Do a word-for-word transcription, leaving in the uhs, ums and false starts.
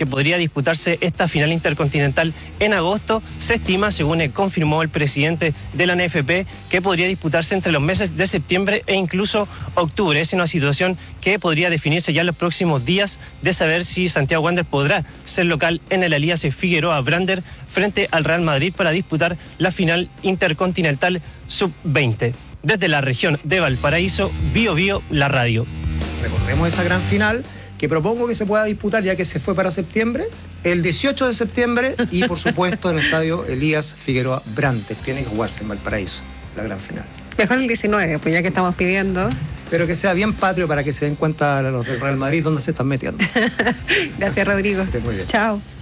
que podría disputarse esta final intercontinental en agosto. Se estima, según confirmó el presidente de la N F P, que podría disputarse entre los meses de septiembre e incluso octubre. Es una situación que podría definirse ya en los próximos días de saber si Santiago Wanderers podrá ser local en el Elías Figueroa Brander frente al Real Madrid para disputar la final intercontinental sub veinte. Desde la región de Valparaíso, Bio Bio, la radio. Recordemos esa gran final que propongo que se pueda disputar, ya que se fue para septiembre, el dieciocho de septiembre, y por supuesto en el estadio Elías Figueroa Brander. Tiene que jugarse en Valparaíso, la gran final. Mejor el diecinueve, pues ya que estamos pidiendo. Pero que sea bien patrio para que se den cuenta los del Real Madrid dónde se están metiendo. Gracias, Rodrigo. Muy bien. Chao.